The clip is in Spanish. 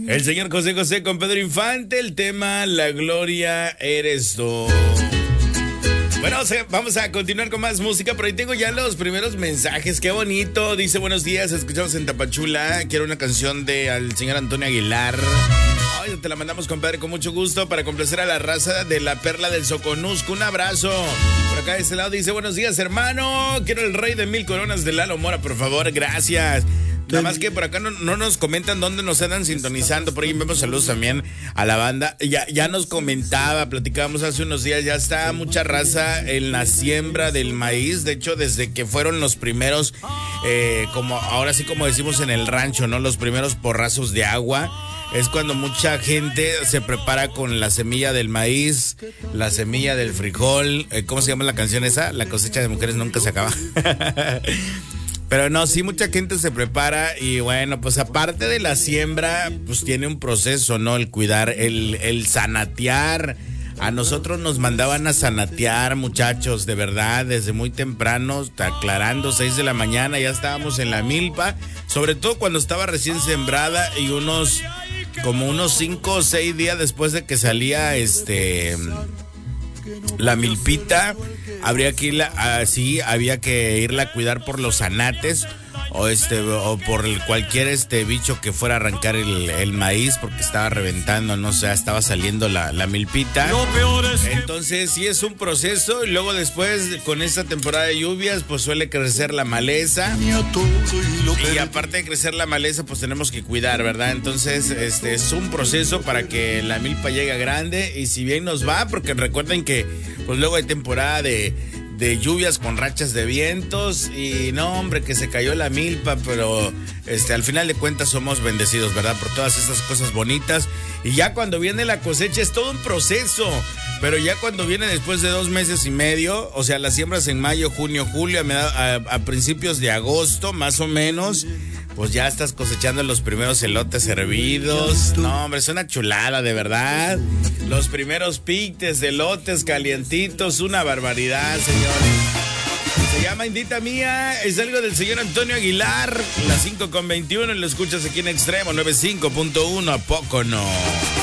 El señor José José con Pedro Infante, el tema La Gloria Eres Tú. Bueno, vamos a continuar con más música, pero ahí tengo ya los primeros mensajes. Qué bonito. Dice, buenos días, escuchamos en Tapachula. Quiero una canción de al señor Antonio Aguilar. Ay, te la mandamos, compadre, con mucho gusto para complacer a la raza de la Perla del Soconusco. Un abrazo. Por acá de este lado dice, buenos días, hermano. Quiero el Rey de 1000 Coronas de Lalo Mora, por favor. Gracias. Nada más que por acá no nos comentan dónde nos andan sintonizando. Por ahí vemos saludos también a la banda. Ya nos comentaba, platicábamos hace unos días, ya está mucha raza en la siembra del maíz. De hecho, desde que fueron los primeros, como ahora sí como decimos en el rancho, ¿no? Los primeros porrazos de agua. Es cuando mucha gente se prepara con la semilla del maíz, la semilla del frijol. ¿Cómo se llama la canción esa? La cosecha de mujeres nunca se acaba. Pero no, sí, mucha gente se prepara y bueno, pues aparte de la siembra, pues tiene un proceso, ¿no? El cuidar, el sanatear. A nosotros nos mandaban a sanatear, muchachos, de verdad, desde muy temprano, aclarando, 6 de la mañana, ya estábamos en la milpa, sobre todo cuando estaba recién sembrada y como unos 5 o 6 días después de que salía la milpita, había que irla a cuidar por los zanates o por cualquier bicho que fuera a arrancar el maíz porque estaba reventando, no sé, estaba saliendo la milpita. Entonces sí es un proceso y luego después con esta temporada de lluvias pues suele crecer la maleza y aparte de crecer la maleza pues tenemos que cuidar, ¿verdad? Entonces es un proceso para que la milpa llegue grande y si bien nos va, porque recuerden que pues luego hay temporada de lluvias con rachas de vientos y no, hombre, que se cayó la milpa, pero al final de cuentas somos bendecidos, ¿verdad? Por todas estas cosas bonitas. Y ya cuando viene la cosecha es todo un proceso, pero ya cuando viene después de 2 meses y medio, o sea, las siembras en mayo, junio, julio, a principios de agosto, más o menos, pues ya estás cosechando los primeros elotes hervidos. No, hombre, es una chulada, de verdad. Los primeros pictes de elotes calientitos, una barbaridad, señores. Se llama Indita Mía, es algo del señor Antonio Aguilar, las 5:21, lo escuchas aquí en Extremo 95.1, ¿a poco no?